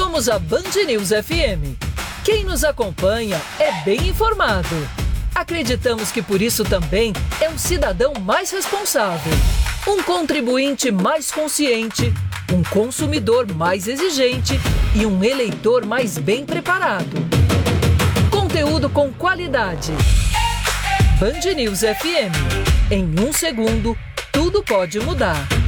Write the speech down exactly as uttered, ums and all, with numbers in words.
Somos a Band News F M. Quem nos acompanha é bem informado. Acreditamos que por isso também é um cidadão mais responsável, um contribuinte mais consciente, um consumidor mais exigente e um eleitor mais bem preparado. Conteúdo com qualidade. Band News F M. Em um segundo, tudo pode mudar.